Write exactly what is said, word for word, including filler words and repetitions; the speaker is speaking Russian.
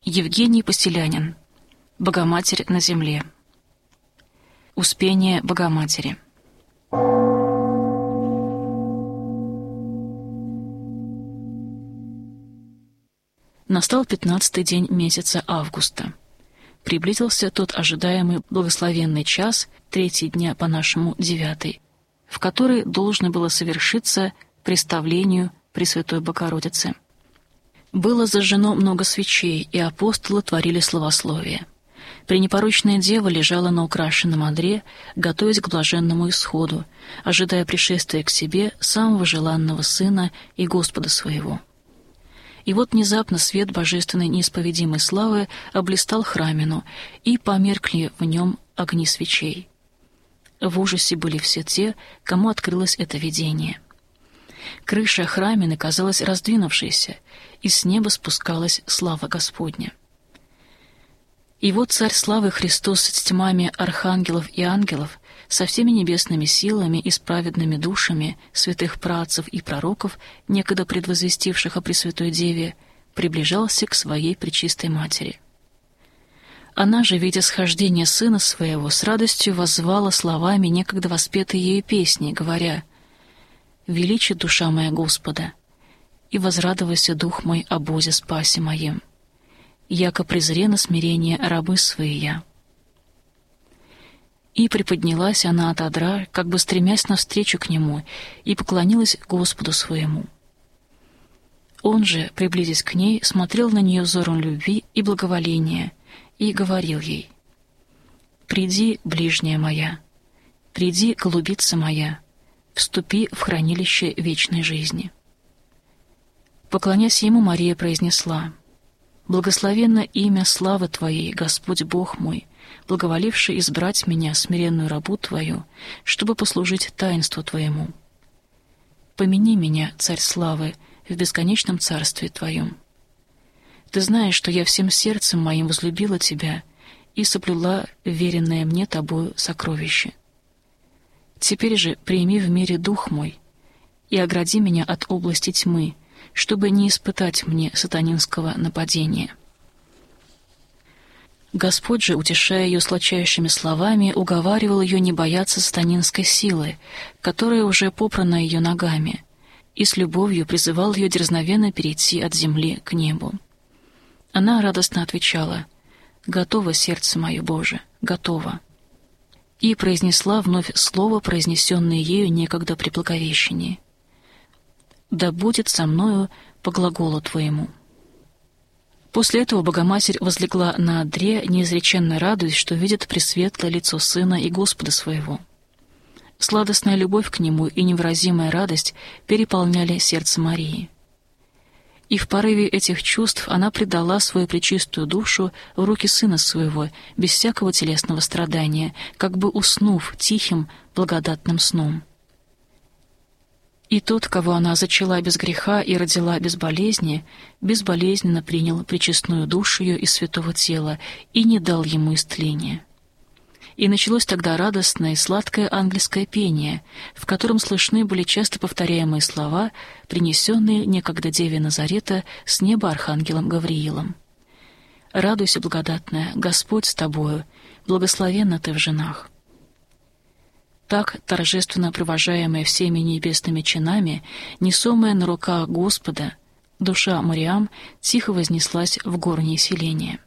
Евгений Постелянин. Богоматерь на земле. Успение Богоматери. Настал пятнадцатый день месяца августа. Приблизился тот ожидаемый благословенный час, третий дня по-нашему девятый, в который должно было совершиться представлению Пресвятой Богородицы. Было зажжено много свечей, и апостолы творили словословие. Пренепорочная дева лежала на украшенном одре, готовясь к блаженному исходу, ожидая пришествия к себе самого желанного Сына и Господа своего. И вот внезапно свет божественной неисповедимой славы облистал храмину, и померкли в нем огни свечей. В ужасе были все те, кому открылось это видение. Крыша храмины казалась раздвинувшейся, и с неба спускалась слава Господня. И вот Царь славы Христос с тьмами архангелов и ангелов, со всеми небесными силами и с праведными душами святых праотцев и пророков, некогда предвозвестивших о Пресвятой Деве, приближался к своей Пречистой Матери. Она же, видя схождение Сына Своего, с радостью воззвала словами некогда воспетой ею песни, говоря: «Величи душа моя Господа, и возрадовайся дух мой о Бозе спасе моем, яко презре на смирение рабы свои я». И приподнялась она от одра, как бы стремясь навстречу к нему, и поклонилась Господу своему. Он же, приблизясь к ней, смотрел на нее взором любви и благоволения, и говорил ей: «Приди, ближняя моя, приди, голубица моя, вступи в хранилище вечной жизни». Поклонясь ему, Мария произнесла: «Благословенно имя славы Твоей, Господь Бог мой, благоволивший избрать меня, смиренную рабу Твою, чтобы послужить таинству Твоему. Помяни меня, Царь славы, в бесконечном царстве Твоем. Ты знаешь, что я всем сердцем моим возлюбила Тебя и соблюла веренное мне Тобою сокровище. Теперь же прими в мире дух мой и огради меня от области тьмы, чтобы не испытать мне сатанинского нападения». Господь же, утешая ее сладчайшими словами, уговаривал ее не бояться сатанинской силы, которая уже попрана ее ногами, и с любовью призывал ее дерзновенно перейти от земли к небу. Она радостно отвечала: «Готово сердце мое, Боже, готово», и произнесла вновь слово, произнесенное ею некогда при Благовещении: «Да будет со мною по глаголу Твоему». После этого Богоматерь возлегла на одре, неизреченно радуясь, что видит пресветлое лицо Сына и Господа своего. Сладостная любовь к Нему и невыразимая радость переполняли сердце Марии. И в порыве этих чувств она предала свою пречистую душу в руки Сына Своего, без всякого телесного страдания, как бы уснув тихим, благодатным сном. И тот, кого она зачала без греха и родила без болезни, безболезненно принял пречистную душу ее из святого тела и не дал ему истления. И началось тогда радостное и сладкое ангельское пение, в котором слышны были часто повторяемые слова, принесенные некогда Деве Назарета с неба архангелом Гавриилом: «Радуйся, благодатная, Господь с тобою, благословенна ты в женах». Так, торжественно провожаемая всеми небесными чинами, несомая на руках Господа, душа Мариам тихо вознеслась в горние селения.